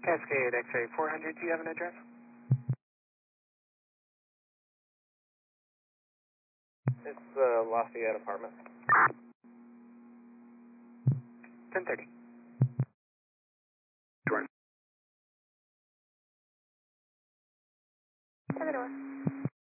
Cascade X-ray 400, do you have an address? It's Lafayette apartment. 1030. Join. To the door.